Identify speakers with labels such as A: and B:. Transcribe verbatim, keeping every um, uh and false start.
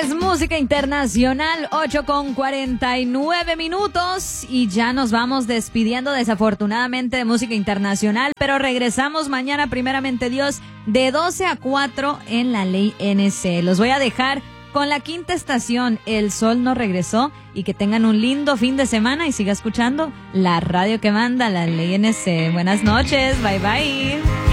A: Es música internacional, ocho con cuarenta y nueve minutos y ya nos vamos despidiendo desafortunadamente de música internacional, pero regresamos mañana primeramente Dios de doce a cuatro en la Ley N C. Los voy a dejar con la quinta estación, El Sol no regresó, y que tengan un lindo fin de semana y siga escuchando la radio que manda, la Ley N C. Buenas noches, bye bye.